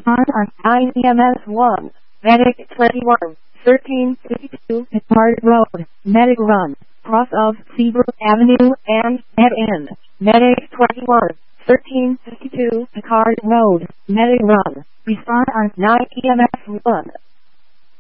Respond on 9 EMS 1. Medic 21, 1352 Picard Road, Medic Run, cross of Seabrook Avenue and dead end. Medic 21, 1352 Picard Road, Medic Run. Respond on 9 EMS 1.